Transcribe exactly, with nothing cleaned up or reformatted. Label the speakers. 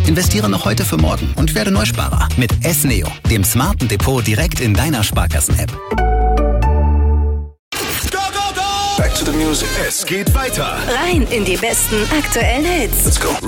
Speaker 1: Investiere noch heute für morgen und werde Neusparer mit S-Neo, dem smarten Depot direkt in deiner Sparkassen-App.
Speaker 2: Back to the music. Es geht weiter.
Speaker 3: Rein in die besten aktuellen Hits.
Speaker 2: Let's go.